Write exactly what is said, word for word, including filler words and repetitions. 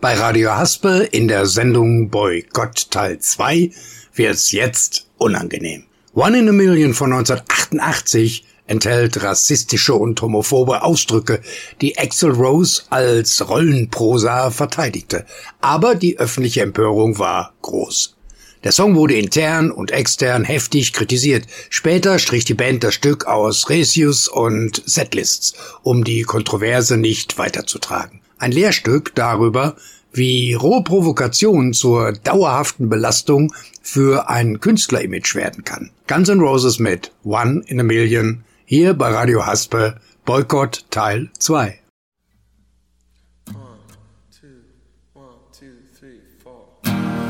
Bei Radio Haspel in der Sendung Boykott Teil zwei wird's jetzt unangenehm. One in a Million von neunzehnhundertachtundachtzig enthält rassistische und homophobe Ausdrücke, die Axl Rose als Rollenprosa verteidigte. Aber die öffentliche Empörung war groß. Der Song wurde intern und extern heftig kritisiert. Später strich die Band das Stück aus Reviews und Setlists, um die Kontroverse nicht weiterzutragen. Ein Lehrstück darüber, wie rohe Provokation zur dauerhaften Belastung für ein Künstlerimage werden kann. Guns N' Roses mit One in a Million, hier bei Radio Haspel, Boykott Teil zwei.